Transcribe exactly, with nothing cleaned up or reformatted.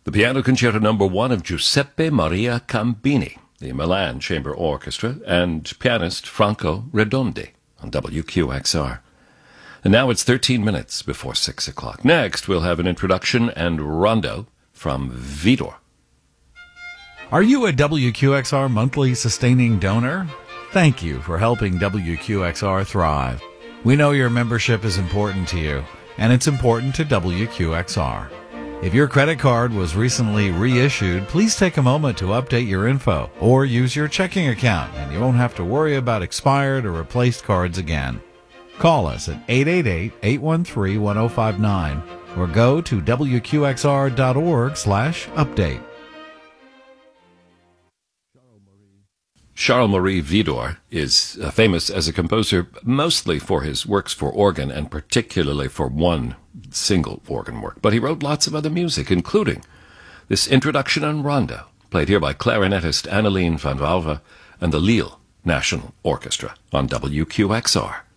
The Piano Concerto Number One of Giuseppe Maria Cambini, the Milan Chamber Orchestra, and pianist Franco Redondi on W Q X R. And now it's thirteen minutes before six o'clock. Next, we'll have an introduction and rondo from Vidor. Are you a W Q X R monthly sustaining donor? Thank you for helping W Q X R thrive. We know your membership is important to you, and it's important to W Q X R. If your credit card was recently reissued, please take a moment to update your info or use your checking account, and you won't have to worry about expired or replaced cards again. Call us at eight eight eight, eight one three, one zero five nine or go to W Q X R dot org slash update. Charles-Marie Widor is uh, famous as a composer mostly for his works for organ and particularly for one single organ work. But he wrote lots of other music, including this introduction and rondo, played here by clarinetist Anneleen van Wouwe and the Lille National Orchestra on W Q X R.